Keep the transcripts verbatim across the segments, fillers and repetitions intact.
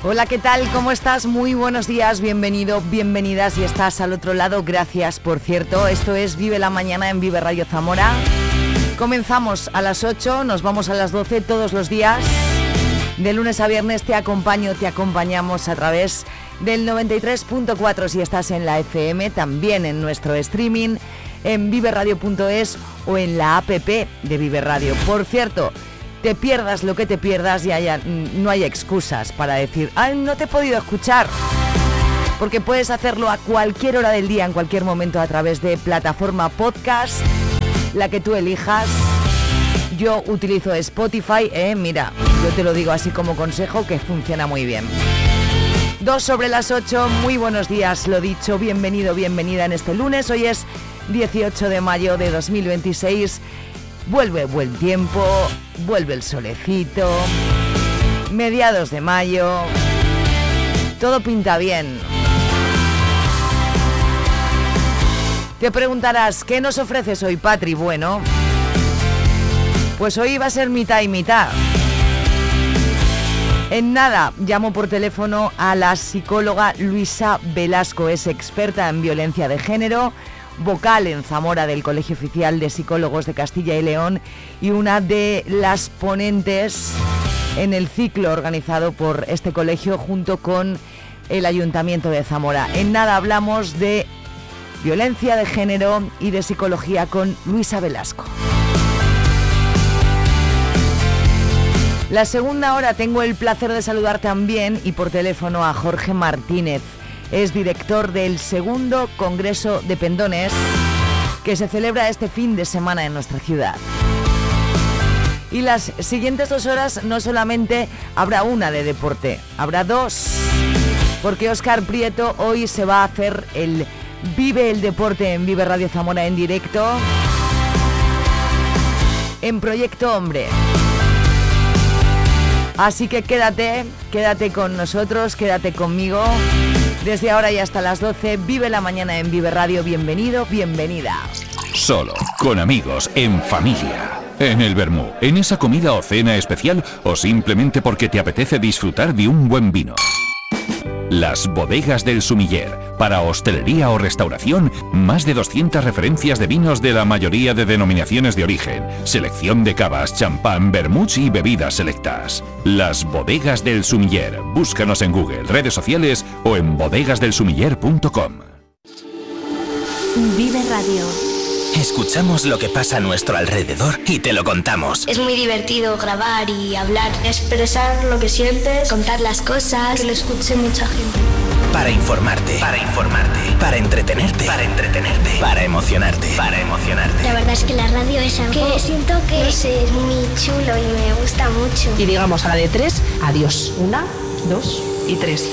Hola, ¿qué tal? ¿Cómo estás? Muy buenos días, bienvenido, bienvenida si estás al otro lado. Gracias, por cierto. Esto es Vive la Mañana en Vive Radio Zamora. Comenzamos a las ocho, nos vamos a las doce todos los días. De lunes a viernes te acompaño, te acompañamos a través del noventa y tres punto cuatro si estás en la F M, también en nuestro streaming, en vive radio punto es o en la app de Vive Radio. Por cierto, te pierdas lo que te pierdas y haya, no hay excusas para decir, ay, no te he podido escuchar. Porque puedes hacerlo a cualquier hora del día, en cualquier momento, a través de plataforma podcast, la que tú elijas. Yo utilizo Spotify, eh, mira, yo te lo digo así como consejo, que funciona muy bien. Dos sobre las ocho, muy buenos días, lo dicho, bienvenido, bienvenida en este lunes. Hoy es dieciocho de mayo de dos mil veintiséis. Vuelve buen tiempo, vuelve el solecito, mediados de mayo, todo pinta bien. Te preguntarás, ¿qué nos ofreces hoy, Patri? Bueno, pues hoy va a ser mitad y mitad. En nada, llamo por teléfono a la psicóloga Luisa Velasco, es experta en violencia de género, vocal en Zamora del Colegio Oficial de Psicólogos de Castilla y León y una de las ponentes en el ciclo organizado por este colegio junto con el Ayuntamiento de Zamora. En nada hablamos de violencia de género y de psicología con Luisa Velasco. La segunda hora tengo el placer de saludar también y por teléfono a Jorge Martínez. Es director del segundo Congreso de Pendones que se celebra este fin de semana en nuestra ciudad. Y las siguientes dos horas no solamente habrá una de deporte, habrá dos, porque Óscar Prieto hoy se va a hacer el Vive el Deporte en Vive Radio Zamora en directo en Proyecto Hombre. Así que quédate, quédate con nosotros, quédate conmigo. Desde ahora y hasta las doce, Vive la Mañana en Vive Radio. Bienvenido, bienvenida. Solo, con amigos, en familia, en el vermú, en esa comida o cena especial o simplemente porque te apetece disfrutar de un buen vino. Las Bodegas del Sumiller. Para hostelería o restauración, más de doscientas referencias de vinos de la mayoría de denominaciones de origen. Selección de cavas, champán, vermuts y bebidas selectas. Las Bodegas del Sumiller. Búscanos en Google, redes sociales o en bodegas del sumiller punto com. Vive Radio. Escuchamos lo que pasa a nuestro alrededor y te lo contamos. Es muy divertido grabar y hablar, expresar lo que sientes, contar las cosas, que lo escuche mucha gente. Para informarte, para informarte, para entretenerte, para entretenerte, para emocionarte, para emocionarte. La verdad es que la radio es algo que siento que no sé, es muy chulo y me gusta mucho. Y digamos a la de tres, adiós. Una, dos y tres.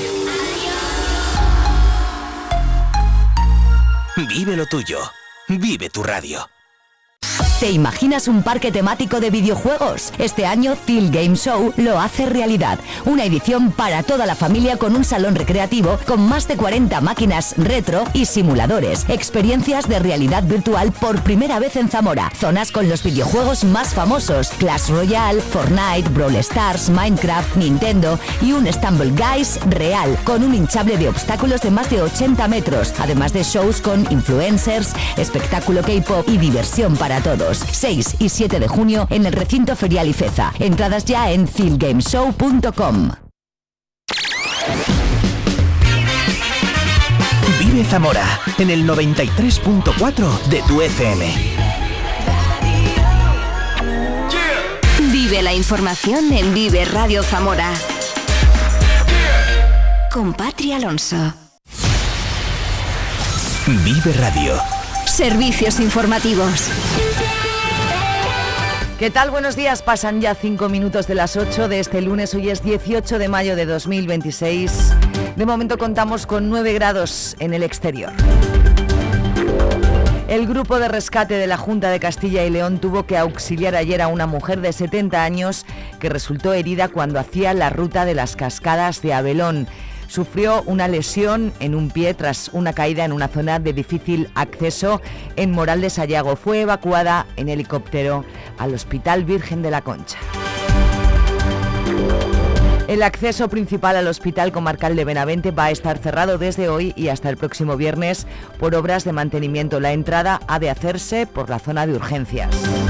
Vive lo tuyo. Vive tu radio. ¿Te imaginas un parque temático de videojuegos? Este año Thiel Game Show lo hace realidad. Una edición para toda la familia con un salón recreativo con más de cuarenta máquinas retro y simuladores. Experiencias de realidad virtual por primera vez en Zamora. Zonas con los videojuegos más famosos. Clash Royale, Fortnite, Brawl Stars, Minecraft, Nintendo y un Stumble Guys real con un hinchable de obstáculos de más de ochenta metros. Además de shows con influencers, espectáculo K-pop y diversión para todos. seis y siete de junio en el recinto ferial Ifeza. Entradas ya en thiel game show punto com. Vive Zamora en el noventa y tres punto cuatro de tu F M. Vive la información en Vive Radio Zamora. Con Patri Alonso. Vive Radio. Servicios informativos. ¿Qué tal? Buenos días. Pasan ya cinco minutos de las ocho de este lunes. Hoy es dieciocho de mayo de dos mil veintiséis. De momento contamos con nueve grados en el exterior. El grupo de rescate de la Junta de Castilla y León tuvo que auxiliar ayer a una mujer de setenta años que resultó herida cuando hacía la ruta de las cascadas de Abelón. Sufrió una lesión en un pie tras una caída en una zona de difícil acceso en Moral de Sayago. Fue evacuada en helicóptero al Hospital Virgen de la Concha. El acceso principal al Hospital Comarcal de Benavente va a estar cerrado desde hoy y hasta el próximo viernes por obras de mantenimiento. La entrada ha de hacerse por la zona de urgencias.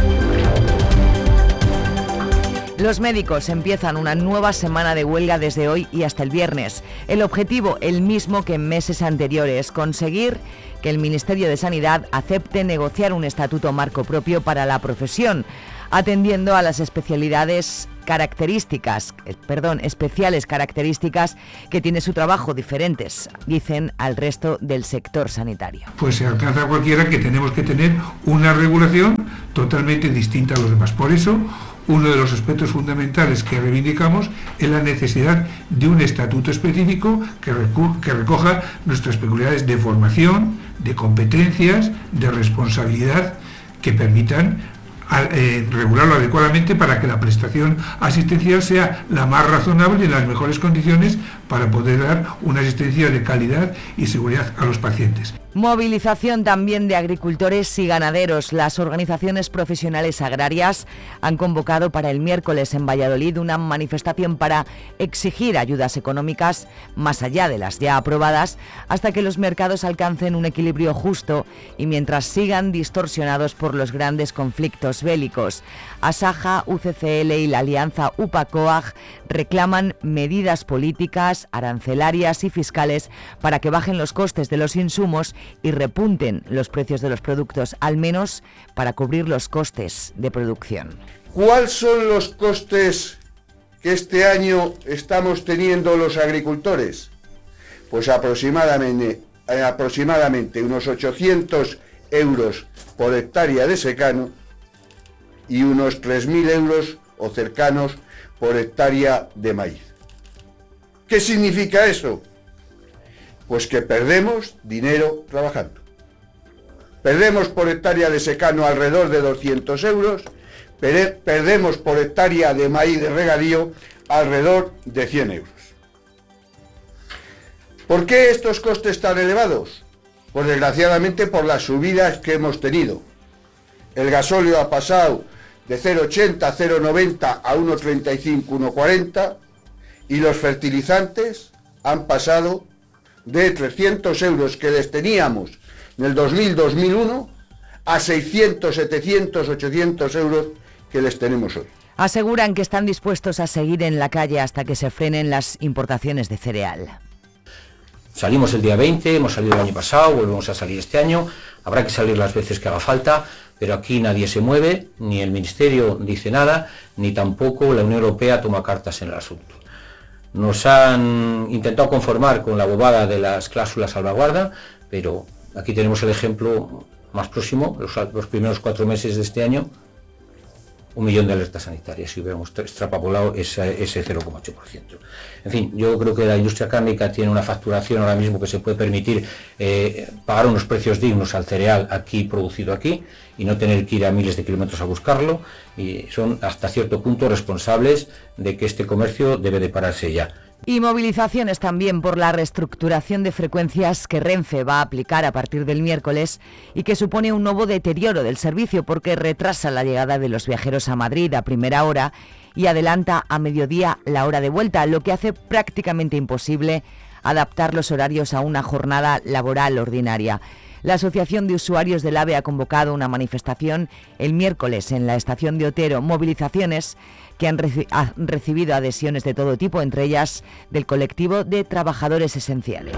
Los médicos empiezan una nueva semana de huelga desde hoy y hasta el viernes. El objetivo, el mismo que en meses anteriores, conseguir que el Ministerio de Sanidad acepte negociar un estatuto marco propio para la profesión, atendiendo a las especialidades características, eh, perdón, especiales características que tiene su trabajo, diferentes, dicen, al resto del sector sanitario. Pues se alcanza a cualquiera que tenemos que tener una regulación totalmente distinta a los demás. Por eso, uno de los aspectos fundamentales que reivindicamos es la necesidad de un estatuto específico que, recu- que recoja nuestras peculiaridades de formación, de competencias, de responsabilidad, que permitan a, eh, regularlo adecuadamente para que la prestación asistencial sea la más razonable y en las mejores condiciones para poder dar una asistencia de calidad y seguridad a los pacientes. Movilización también de agricultores y ganaderos. Las organizaciones profesionales agrarias han convocado para el miércoles en Valladolid una manifestación para exigir ayudas económicas más allá de las ya aprobadas hasta que los mercados alcancen un equilibrio justo y mientras sigan distorsionados por los grandes conflictos bélicos. Asaja, U C C L y la alianza U P A C O A G reclaman medidas políticas, arancelarias y fiscales para que bajen los costes de los insumos y repunten los precios de los productos, al menos para cubrir los costes de producción. ¿Cuáles son los costes que este año estamos teniendo los agricultores? Pues aproximadamente, eh, aproximadamente unos ochocientos euros por hectárea de secano y unos tres mil euros o cercanos por hectárea de maíz. ¿Qué significa eso? Pues que perdemos dinero trabajando. Perdemos por hectárea de secano alrededor de doscientos euros, per- perdemos por hectárea de maíz de regadío alrededor de cien euros. ¿Por qué estos costes tan elevados? Pues desgraciadamente por las subidas que hemos tenido. El gasóleo ha pasado de cero coma ochenta, cero coma noventa a uno coma treinta y cinco, uno coma cuarenta y los fertilizantes han pasado de trescientos euros que les teníamos en el dos mil dos mil uno a seiscientos, setecientos, ochocientos euros que les tenemos hoy. Aseguran que están dispuestos a seguir en la calle hasta que se frenen las importaciones de cereal. Salimos el día veinte, hemos salido el año pasado, volvemos a salir este año, habrá que salir las veces que haga falta, pero aquí nadie se mueve, ni el Ministerio dice nada, ni tampoco la Unión Europea toma cartas en el asunto. Nos han intentado conformar con la bobada de las cláusulas salvaguarda, pero aquí tenemos el ejemplo más próximo, los, los primeros cuatro meses de este año, un millón de alertas sanitarias, si hubiéramos extrapolado ese, ese cero coma ocho por ciento. En fin, yo creo que la industria cárnica tiene una facturación ahora mismo que se puede permitir eh, pagar unos precios dignos al cereal aquí producido aquí y no tener que ir a miles de kilómetros a buscarlo, y son hasta cierto punto responsables de que este comercio debe de pararse ya. Y movilizaciones también por la reestructuración de frecuencias que Renfe va a aplicar a partir del miércoles y que supone un nuevo deterioro del servicio porque retrasa la llegada de los viajeros a Madrid a primera hora y adelanta a mediodía la hora de vuelta, lo que hace prácticamente imposible adaptar los horarios a una jornada laboral ordinaria. La Asociación de Usuarios del AVE ha convocado una manifestación el miércoles en la estación de Otero, movilizaciones que han, reci- han recibido adhesiones de todo tipo, entre ellas del colectivo de trabajadores esenciales.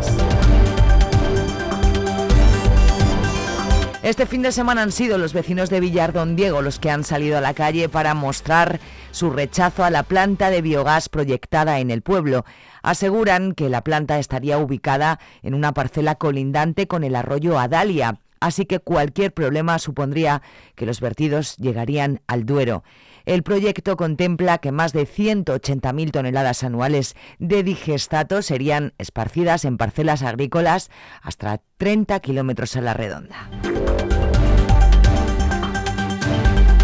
Este fin de semana han sido los vecinos de Villar Don Diego los que han salido a la calle para mostrar su rechazo a la planta de biogás proyectada en el pueblo. Aseguran que la planta estaría ubicada en una parcela colindante con el arroyo Adalia, así que cualquier problema supondría que los vertidos llegarían al Duero. El proyecto contempla que más de ciento ochenta mil toneladas anuales de digestato serían esparcidas en parcelas agrícolas hasta treinta kilómetros a la redonda.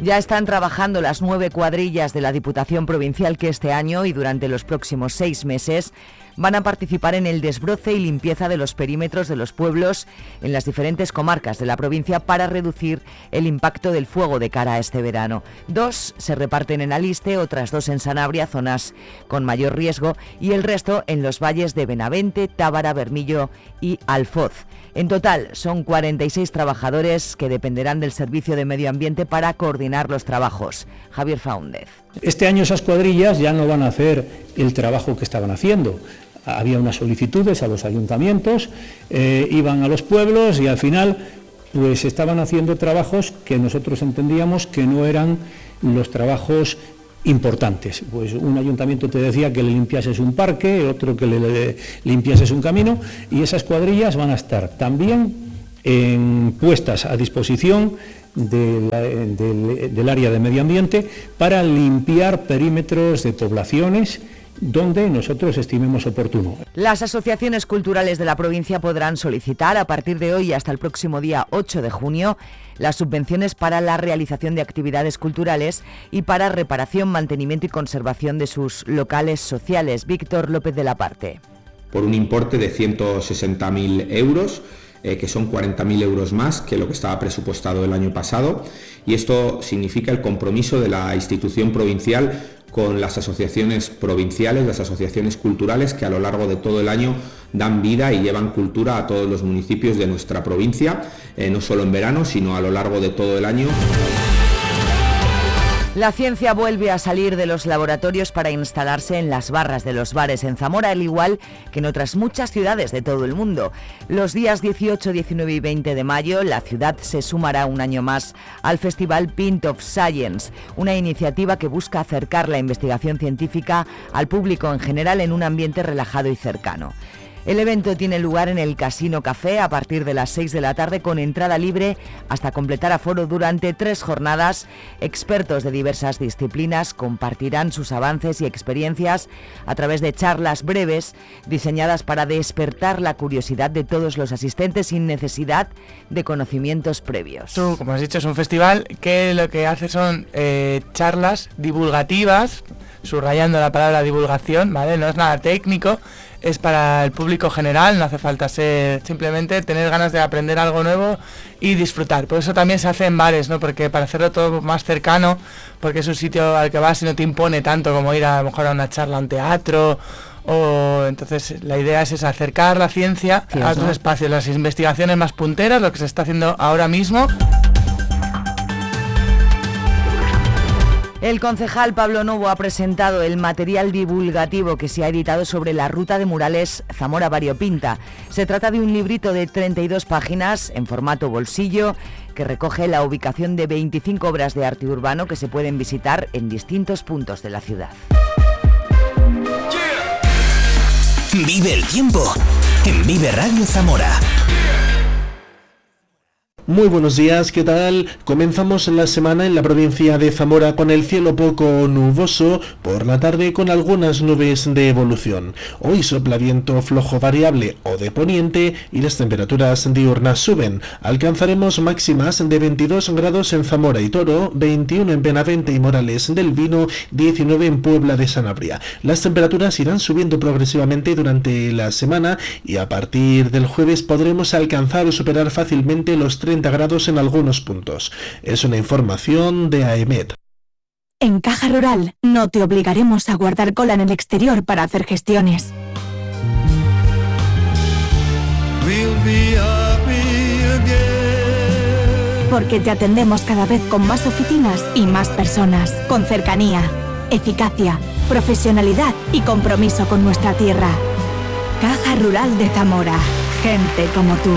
Ya están trabajando las nueve cuadrillas de la Diputación Provincial que este año y durante los próximos seis meses van a participar en el desbroce y limpieza de los perímetros de los pueblos en las diferentes comarcas de la provincia para reducir el impacto del fuego de cara a este verano. Dos se reparten en Aliste, otras dos en Sanabria, zonas con mayor riesgo, y el resto en los valles de Benavente, Tábara, Bermillo y Alfoz. En total son cuarenta y seis trabajadores que dependerán del Servicio de Medio Ambiente para coordinar los trabajos. Javier Faúndez. Este año esas cuadrillas ya no van a hacer el trabajo que estaban haciendo. Había unas solicitudes a los ayuntamientos, eh, iban a los pueblos y al final pues estaban haciendo trabajos que nosotros entendíamos que no eran los trabajos importantes. Pues un ayuntamiento te decía que le limpiases un parque, otro que le, le limpiases un camino, y esas cuadrillas van a estar también en, puestas a disposición de la, de, del área de medio ambiente para limpiar perímetros de poblaciones donde nosotros estimemos oportuno. Las asociaciones culturales de la provincia podrán solicitar a partir de hoy hasta el próximo día ocho de junio las subvenciones para la realización de actividades culturales y para reparación, mantenimiento y conservación de sus locales sociales. Víctor López de la Parte. Por un importe de ciento sesenta mil euros, eh, que son cuarenta mil euros más que lo que estaba presupuestado el año pasado, y esto significa el compromiso de la institución provincial con las asociaciones provinciales, las asociaciones culturales que a lo largo de todo el año dan vida y llevan cultura a todos los municipios de nuestra provincia, eh, no solo en verano, sino a lo largo de todo el año. La ciencia vuelve a salir de los laboratorios para instalarse en las barras de los bares en Zamora, al igual que en otras muchas ciudades de todo el mundo. Los días dieciocho, diecinueve y veinte de mayo, la ciudad se sumará un año más al Festival Pint of Science, una iniciativa que busca acercar la investigación científica al público en general en un ambiente relajado y cercano. El evento tiene lugar en el Casino Café a partir de las seis de la tarde con entrada libre hasta completar aforo durante tres jornadas. Expertos de diversas disciplinas compartirán sus avances y experiencias a través de charlas breves diseñadas para despertar la curiosidad de todos los asistentes sin necesidad de conocimientos previos. Tú, como has dicho, es un festival que lo que hace son eh, charlas divulgativas, subrayando la palabra divulgación, ¿vale? No es nada técnico. Es para el público general, no hace falta ser simplemente tener ganas de aprender algo nuevo y disfrutar. Por eso también se hace en bares, ¿no? Porque para hacerlo todo más cercano, porque es un sitio al que vas y no te impone tanto como ir a, a lo mejor a una charla a un teatro. O entonces la idea es, es acercar la ciencia sí, a otros espacios, las investigaciones más punteras, lo que se está haciendo ahora mismo. El concejal Pablo Novo ha presentado el material divulgativo que se ha editado sobre la ruta de murales Zamora Variopinta. Se trata de un librito de treinta y dos páginas en formato bolsillo que recoge la ubicación de veinticinco obras de arte urbano que se pueden visitar en distintos puntos de la ciudad. Vive el tiempo en Vive Radio Zamora. Muy buenos días, ¿qué tal? Comenzamos la semana en la provincia de Zamora con el cielo poco nuboso, por la tarde con algunas nubes de evolución. Hoy sopla viento flojo variable o de poniente y las temperaturas diurnas suben. Alcanzaremos máximas de veintidós grados en Zamora y Toro, veintiuno en Benavente y Morales del Vino, diecinueve en Puebla de Sanabria. Las temperaturas irán subiendo progresivamente durante la semana y a partir del jueves podremos alcanzar o superar fácilmente los treinta grados en algunos puntos. Es una información de A E M E T. En Caja Rural no te obligaremos a guardar cola en el exterior para hacer gestiones. Porque te atendemos cada vez con más oficinas y más personas, con cercanía, eficacia, profesionalidad y compromiso con nuestra tierra. Caja Rural de Zamora. Gente como tú.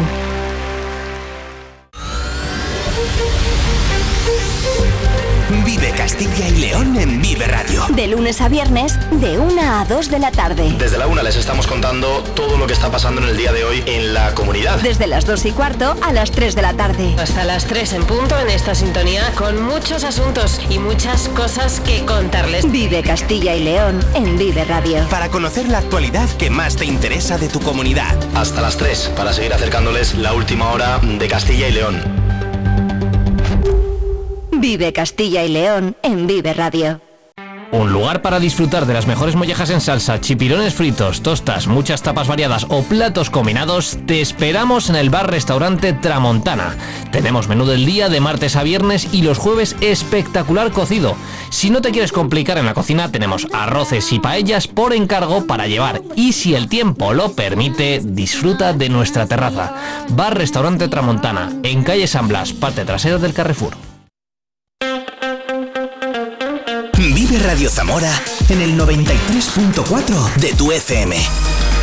Vive Castilla y León en Vive Radio. De lunes a viernes, de una a dos de la tarde. Desde la una les estamos contando todo lo que está pasando en el día de hoy en la comunidad. Desde las dos y cuarto a las tres de la tarde. Hasta las tres en punto en esta sintonía con muchos asuntos y muchas cosas que contarles. Vive Castilla y León en Vive Radio. Para conocer la actualidad que más te interesa de tu comunidad. Hasta las tres para seguir acercándoles la última hora de Castilla y León. Vive Castilla y León en Vive Radio. Un lugar para disfrutar de las mejores mollejas en salsa, chipirones fritos, tostas, muchas tapas variadas o platos combinados. Te esperamos en el bar-restaurante Tramontana. Tenemos menú del día de martes a viernes y los jueves espectacular cocido. Si no te quieres complicar en la cocina, tenemos arroces y paellas por encargo para llevar. Y si el tiempo lo permite, disfruta de nuestra terraza. Bar-restaurante Tramontana, en calle San Blas, parte trasera del Carrefour. Vive Radio Zamora en el noventa y tres punto cuatro de tu F M.